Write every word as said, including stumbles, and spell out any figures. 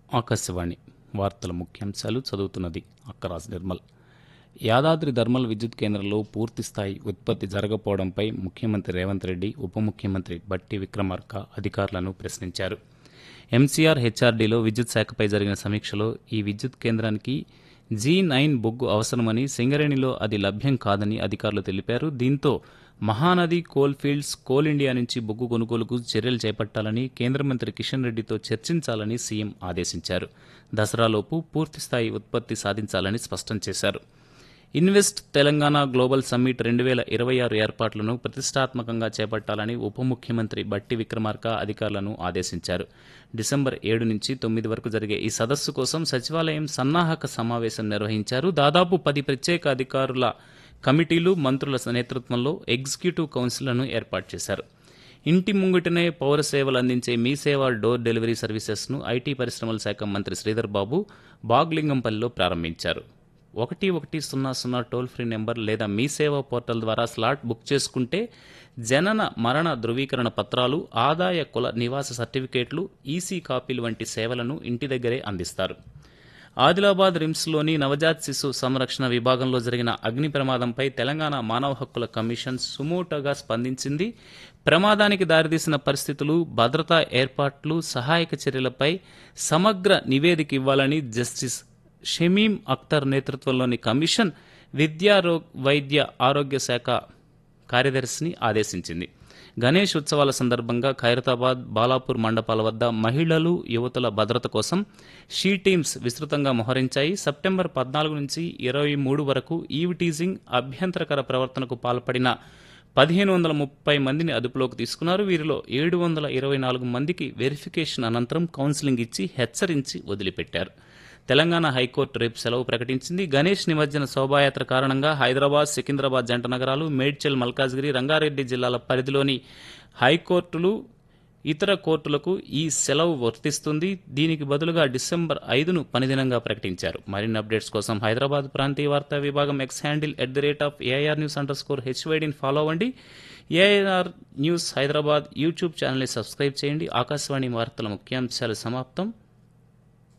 ఆకాశవాణి వార్తల ముఖ్యాంశాలు చదువుతున్నది అక్కరాజ్ నిర్మల్. యాదాద్రి థర్మల్ విద్యుత్ కేంద్రంలో పూర్తిస్థాయి ఉత్పత్తి జరగకపోవడంపై ముఖ్యమంత్రి రేవంత్ రెడ్డి, ఉప ముఖ్యమంత్రి బట్టి విక్రమార్క అధికారులను ప్రశ్నించారు. ఎంసీఆర్ హెచ్ఆర్డీలో విద్యుత్ శాఖపై జరిగిన సమీక్షలో ఈ విద్యుత్ కేంద్రానికి జీ నైన్ బొగ్గు అవసరమని, సింగరేణిలో అది లభ్యం కాదని అధికారులు తెలిపారు. దీంతో Mahanadi coal fields, coal India నుంచి బొగ్గు కొనుగోలుకు చర్యలు చేపట్టాలని కేంద్ర మంత్రి కిషన్ రెడ్డితో చర్చించాలని సీఎం ఆదేశించారు. దసరాలోపు పూర్తిస్థాయి ఉత్పత్తి సాధించాలని స్పష్టం చేశారు. ఇన్వెస్ట్ తెలంగాణ గ్లోబల్ సమ్మిట్ రెండు వేల ఇరవై ఆరు ఏర్పాట్లను ప్రతిష్టాత్మకంగా చేపట్టాలని ఉప ముఖ్యమంత్రి బట్టి విక్రమార్క అధికారులను ఆదేశించారు. డిసెంబర్ ఏడు నుంచి తొమ్మిది వరకు జరిగే ఈ సదస్సు కోసం సచివాలయం సన్నాహక సమావేశం నిర్వహించారు. దాదాపు పది ప్రత్యేక అధికారుల కమిటీలు, మంత్రుల నేతృత్వంలో ఎగ్జిక్యూటివ్ కౌన్సిల్లను ఏర్పాటు చేశారు. ఇంటి ముంగిటనే పౌర సేవలు అందించే మీ సేవ డోర్ డెలివరీ సర్వీసెస్ను ఐటీ పరిశ్రమల శాఖ మంత్రి శ్రీధర్ బాబు బాగ్లింగంపల్లిలో ప్రారంభించారు. ఒకటి ఒకటి సున్నా సున్నా టోల్ ఫ్రీ నెంబర్ లేదా మీ సేవ పోర్టల్ ద్వారా స్లాట్ బుక్ చేసుకుంటే జనన మరణ ధృవీకరణ పత్రాలు, ఆదాయ కుల నివాస సర్టిఫికేట్లు, ఈసీ కాపీలు వంటి సేవలను ఇంటి దగ్గరే అందిస్తారు. ఆదిలాబాద్ రిమ్స్లోని నవజాత్ శిశు సంరక్షణ విభాగంలో జరిగిన అగ్ని ప్రమాదంపై తెలంగాణ మానవ హక్కుల కమిషన్ సుమోటోగా స్పందించింది. ప్రమాదానికి దారితీసిన పరిస్థితులు, భద్రతా ఏర్పాట్లు, సహాయక చర్యలపై సమగ్ర నివేదిక ఇవ్వాలని జస్టిస్ షమీం అఖ్తర్ నేతృత్వంలోని కమిషన్ విద్యా వైద్య ఆరోగ్య శాఖ కార్యదర్శిని ఆదేశించింది. గణేష్ ఉత్సవాల సందర్భంగా ఖైరతాబాద్, బాలాపూర్ మండపాల వద్ద మహిళలు, యువతుల భద్రత కోసం షీ టీమ్స్ విస్తృతంగా మోహరించాయి. సెప్టెంబర్ పద్నాలుగు నుంచి ఇరవై మూడు వరకు ఈవ్ టీజింగ్, అభ్యంతరకర ప్రవర్తనకు పాల్పడిన పదిహేను వందల ముప్పై మందిని అదుపులోకి తీసుకున్నారు. వీరిలో ఏడు వందల ఇరవై నాలుగు మందికి వెరిఫికేషన్ అనంతరం కౌన్సిలింగ్ ఇచ్చి హెచ్చరించి వదిలిపెట్టారు. తెలంగాణ హైకోర్టు రేపు సెలవు ప్రకటించింది. గణేష్ నిమజ్జన శోభాయాత్ర కారణంగా హైదరాబాద్, సికింద్రాబాద్ జంట నగరాలు, మేడ్చల్, మల్కాజ్గిరి, రంగారెడ్డి జిల్లాల పరిధిలోని హైకోర్టులు, ఇతర కోర్టులకు ఈ సెలవు వర్తిస్తుంది. దీనికి బదులుగా డిసెంబర్ ఐదును పనిదినంగా ప్రకటించారు. మరిన్ని అప్డేట్స్ కోసం హైదరాబాద్ ప్రాంతీయ వార్తా విభాగం X handle at the rate of AIR news under score హెచ్వైడిని follow అవ్వండి. ఏఐఆర్ న్యూస్ హైదరాబాద్ యూట్యూబ్ ఛానల్ని సబ్స్క్రైబ్ చేయండి. ఆకాశవాణి వార్తల ముఖ్యాంశాలు సమాప్తం.